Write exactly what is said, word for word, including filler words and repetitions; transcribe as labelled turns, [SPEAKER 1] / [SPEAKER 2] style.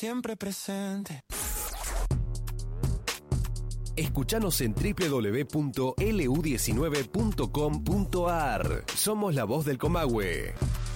[SPEAKER 1] siempre presente.
[SPEAKER 2] Escuchanos en doble u doble u doble u punto l u diecinueve punto com punto a r. Somos la voz del Comahue.